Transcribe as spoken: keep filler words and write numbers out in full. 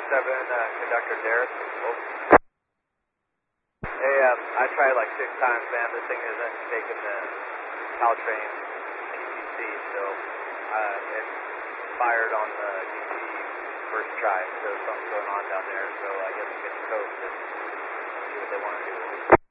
seven, uh, Conductor Derek. Oh. Hey, um, I tried like six times, man. This thing isn't taking the Caltrain D T C, so uh, it fired on the D T first try, so something's going on down there, so I guess I'm getting coached and see what they want to do.